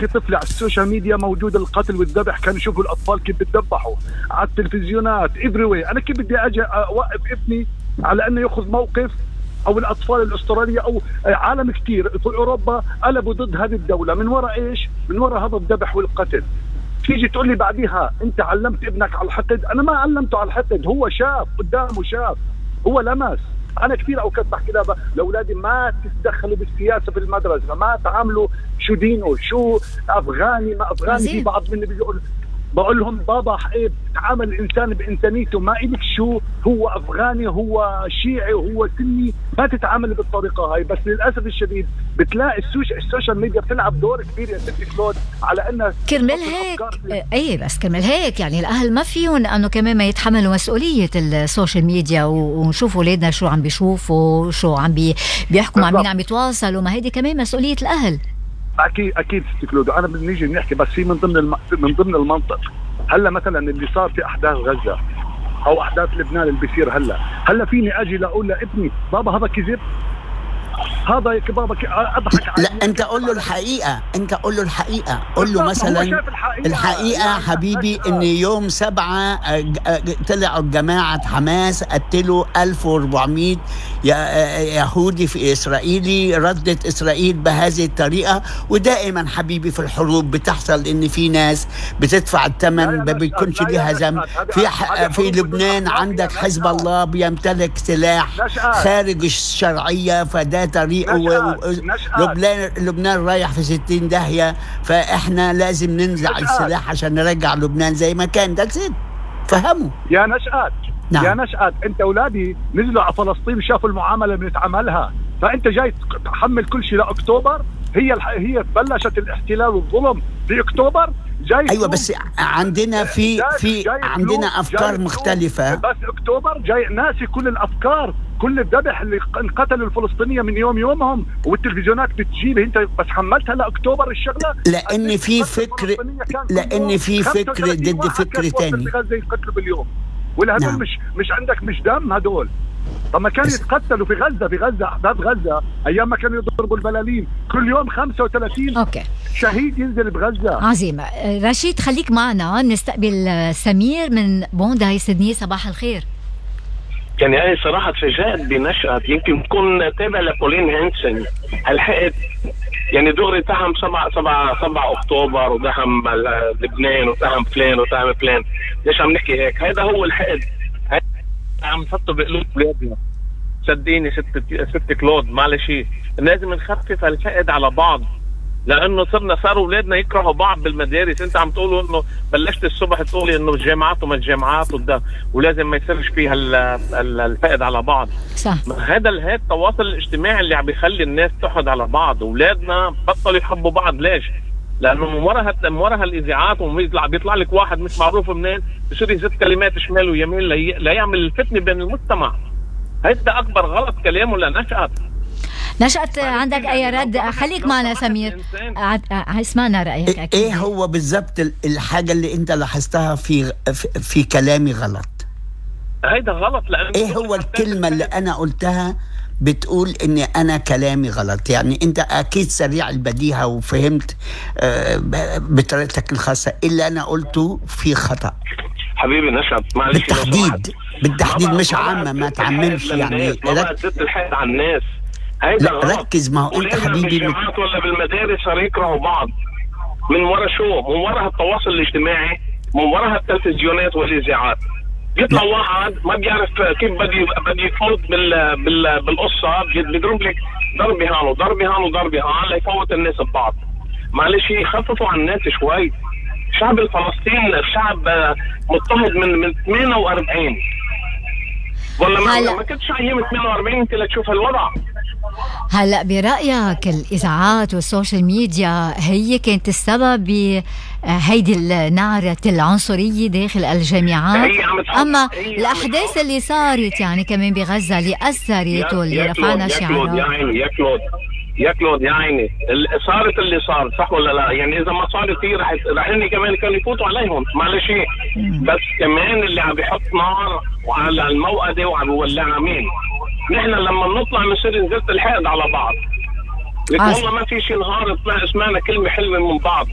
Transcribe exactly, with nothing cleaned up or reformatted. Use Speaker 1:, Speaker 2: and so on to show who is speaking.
Speaker 1: اخي طفل على السوشيال ميديا موجود القتل والذبح، كانوا يشوفوا الاطفال كيف بتذبحوا على التلفزيونات افري. انا كيف بدي اجي اوقف ابني على انه ياخذ موقف؟ او الاطفال الاستراليه او عالم كثير في اوروبا قلبوا ضد هذه الدوله من وراء ايش؟ من وراء هذا الذبح والقتل. تيجي تقول لي بعديها انت علمت ابنك على الحقد؟ انا ما علمته على الحقد، هو شاف قدامه، شاف، هو لمس. انا كثير اوقات بحكي لها لاولادي ما تتدخلوا بالسياسه في المدرسه، ما تعاملوا شو دينه، شو افغاني ما افغاني. في بعض مني بيقول بقول لهم بابا عيب، تعامل الانسان بانسانيته، ما إلك شو هو افغاني هو شيعي هو سني، ما تتعامل بالطريقه هاي. بس للاسف الشديد بتلاقي السوش... السوشيال ميديا بتلعب دور كبير يا ست كلود على انها
Speaker 2: كرمال هيك. اي بس كرمال هيك يعني الاهل ما فيهم انه كمان ما يتحملوا مسؤوليه السوشيال ميديا ونشوفوا اولادنا شو عم بيشوفوا، شو عم بي... بيحكوا، مع مين عم يتواصلوا. ما هيدي كمان مسؤوليه الاهل.
Speaker 1: اكيد اكيد ست كلودو. انا بنيجي نحكي بس في من ضمن الم... من ضمن المنطق. هلا مثلا اللي صار في احداث غزه او احداث لبنان اللي بيصير هلا، هلا فيني اجي لاقول لابني بابا هذا كذب، هذا يا بابا اضحك عليه؟
Speaker 3: لا انت قول له الحقيقه، انت قول له الحقيقه، قول له مثلا الحقيقه, الحقيقة حبيبي ان يوم سبعة طلعوا جماعه حماس قتلوا ألف وأربعمائة يهودي في اسرائيلي، ردت اسرائيل بهذه الطريقه. ودائما حبيبي في الحروب بتحصل ان في ناس بتدفع الثمن ما بيكونش ليها ذنب. في في لبنان عندك حزب الله بيمتلك سلاح خارج الشرعيه، فده طريقه. لبنان لبنان رايح في ستين داهيه، فاحنا لازم ننزع السلاح عشان نرجع لبنان زي ما كان. ده زين فهموا
Speaker 1: يا نشأت.
Speaker 3: نعم.
Speaker 1: يا نشأت انت اولادي نزلوا على فلسطين وشافوا المعامله اللي بنتعاملها، فانت جاي تحمل كل شيء لاكتوبر. هي الح... هي بلشت الاحتلال والظلم في اكتوبر. جاي
Speaker 3: ايوه بس عندنا في جاي في جاي عندنا افكار مختلفه.
Speaker 1: بس اكتوبر جاي ناسي كل الافكار، كل الذبح اللي انقتلوا الفلسطينيه من يوم يومهم، والتلفزيونات بتجيب. انت بس حملتها لاكتوبر الشغله
Speaker 3: لان في فكر لان في فكر ضد فكر ثاني.
Speaker 1: غزه يقتلوا باليوم ولا هدول؟ نعم. مش مش عندك مش دم هدول؟ طب ما كانوا يتقتلوا في غزه في غزه احداث غزه ايام ما كانوا يضربوا البلالين كل يوم خمسة وثلاثين أوكي. شهيد ينزل بغزه.
Speaker 2: عظيم. رشيد خليك معنا، نستقبل سمير من بونداي سيدني. صباح الخير.
Speaker 4: يعني أنا صراحة تفاجأت بنشأت، يمكن تكون تابع لبولين هانسون. الحقت يعني دغري تهم سبعة سبعة سبعة أكتوبر وتهم لبنان وتهم فلان وتهم فلان. ليش عم نحكي هيك؟ هذا هو الحقد عم نحطه بقلوب ولادنا. صدقيني ست ست كلود، معلش لازم نخفف الحقد على بعض، لانه صرنا صاروا اولادنا يكرهوا بعض بالمدارس. انت عم تقولوا انه بلشت الصبح تقولي انه الجامعات وما الجامعات وده، ولازم ما يصيرش فيها الحقد على بعض. صح. هذا هذا التواصل الاجتماعي اللي عم بيخلي الناس تحقد على بعض. اولادنا بطلوا يحبوا بعض. ليش؟ لانه من وراها من وراها الاذاعات وبيطلع بيطلع لك واحد مش معروف منين بصير يزت كلمات شمال ويمين لي... ليعمل الفتنه بين المجتمع. هذا اكبر غلط كلامه لنشأت.
Speaker 2: نشأت عندك اي رد؟ خليك معنا سمير، اسمعنا رايك.
Speaker 3: أكيد. ايه هو بالضبط الحاجه اللي انت لاحظتها في في كلامي غلط؟
Speaker 4: هيدا غلط. لأن
Speaker 3: ايه هو الكلمه اللي انا قلتها بتقول اني انا كلامي غلط؟ يعني انت اكيد سريع البديهه وفهمت بطريقتك الخاصه اللي انا قلته في خطأ.
Speaker 4: حبيبي نشأت معلش
Speaker 3: بالتحديد بالتحديد مش عامه، ما تعممش يعني.
Speaker 4: ما زدت الحقد على الناس.
Speaker 3: لا ركز. ما هو انت حبيبي
Speaker 4: بالجامعات ولا بالمدارس صار يكرهوا بعض من ورا شو؟ من وراها التواصل الاجتماعي، من وراها التلفزيونات والاذاعات. يطلع واحد ما بيعرف كيف بدي بدي يفوت بال بال بالقصه، بيضرب لك ضربي هان وضربي هان وضربي هان ليفوت الناس ببعض. معلش يخففوا عن الناس شوي. الشعب الفلسطيني شعب مضطهد من من ثمانية وأربعين. ولا ما, ما كنتش ايام ثمانية وأربعين انت لتشوف الوضع.
Speaker 2: هلا برأيك الإذاعات والسوشيال ميديا هي كانت السبب بهيدي النعرة العنصرية داخل الجامعات، أما الأحداث اللي صارت يعني كمان بغزة اللي أثرت واللي رفعنا شعارها؟
Speaker 4: يا عيني يا كلود يا كلود يا عيني صارت اللي صار، صح ولا لا؟ يعني إذا ما صارت هي رح رح إني كمان كانوا يفوتوا عليهم، معلش. بس كمان اللي عم بيحط نار على الموقدة وعم بيولعها مين؟ نحن لما نطلع بنصير نزلت الحقد على بعض. والله ما في شيء نهار طلع سمعنا كلمة حلوة من بعض.